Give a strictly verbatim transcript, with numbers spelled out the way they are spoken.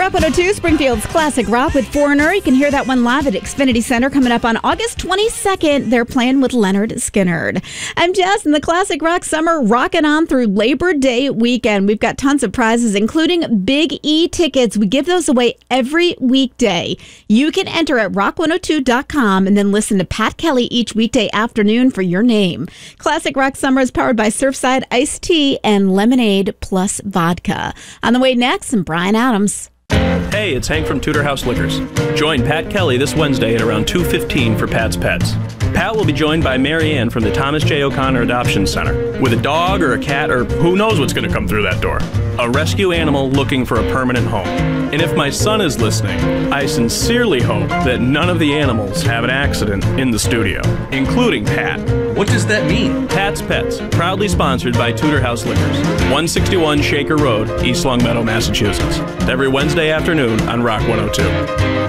Rock one oh two, Springfield's Classic Rock with Foreigner. You can hear that one live at Xfinity Center coming up on August twenty-second. They're playing with Leonard Skinnard. I'm Jess, and the Classic Rock Summer rocking on through Labor Day weekend. We've got tons of prizes, including Big E tickets. We give those away every weekday. You can enter at rock one oh two dot com and then listen to Pat Kelly each weekday afternoon for your name. Classic Rock Summer is powered by Surfside Iced Tea and Lemonade Plus Vodka. On the way next, some Bryan Adams. Hey, it's Hank from Tudor House Liquors. Join Pat Kelly this Wednesday at around two fifteen for Pat's Pets. Pat will be joined by Mary Ann from the Thomas J. O'Connor Adoption Center with a dog or a cat or who knows what's going to come through that door. A rescue animal looking for a permanent home. And if my son is listening, I sincerely hope that none of the animals have an accident in the studio, including Pat. What does that mean? Pat's Pets, proudly sponsored by Tudor House Liquors, one sixty-one Shaker Road, East Longmeadow, Massachusetts. Every Wednesday afternoon on Rock one oh two.